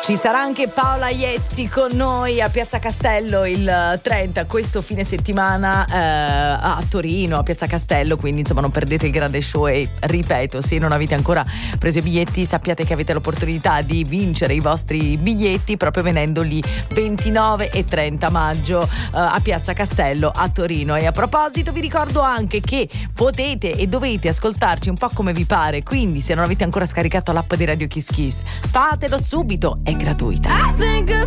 Ci sarà anche Paola Iezzi con noi a Piazza Castello il 30 questo fine settimana a Torino, a Piazza Castello, quindi insomma non perdete il grande show e ripeto, se non avete ancora preso i biglietti sappiate che avete l'opportunità di vincere i vostri biglietti proprio venendo lì 29 e 30 maggio a Piazza Castello a Torino. E a proposito vi ricordo anche che potete e dovete ascoltarci un po' come vi pare, quindi se non avete ancora scaricato l'app di Radio Kiss Kiss fatelo subito, è gratuita. I think